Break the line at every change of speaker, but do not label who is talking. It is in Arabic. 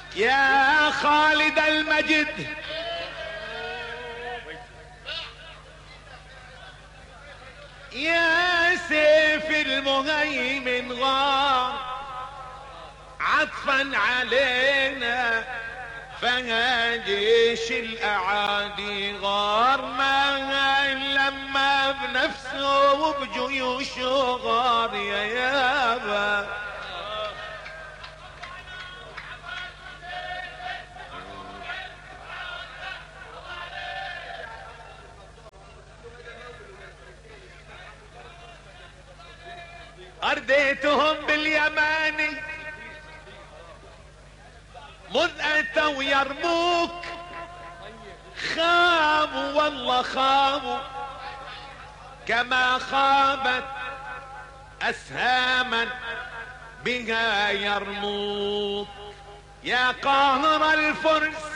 يا خالد المجد يا سيف المهيمن غار عطفا علينا، فجيش الاعادي غار ما لما بنفسه وبجيوشه غار يا يابا. أرديتهم باليماني مذ أتوا يرموك، خابوا والله خابوا كما خابت أسهاما بها يرموك. يا قاهر الفرس